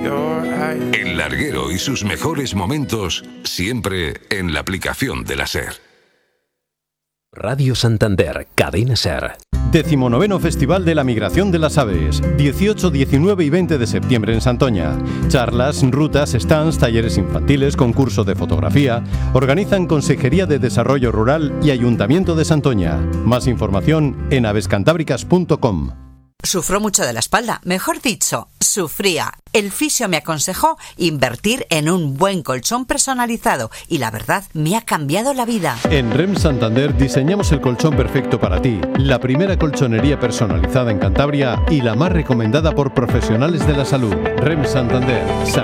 El larguero y sus mejores momentos siempre en la aplicación de la SER. Radio Santander, Cadena SER. 19º Festival de la Migración de las Aves, 18, 19 y 20 de septiembre en Santoña. Charlas, rutas, stands, talleres infantiles, concurso de fotografía. Organizan Consejería de Desarrollo Rural y Ayuntamiento de Santoña. Más información en avescantábricas.com. Sufro mucho de la espalda, mejor dicho, sufría. El fisio me aconsejó invertir en un buen colchón personalizado y la verdad me ha cambiado la vida. En REM Santander diseñamos el colchón perfecto para ti, la primera colchonería personalizada en Cantabria y la más recomendada por profesionales de la salud. REM Santander.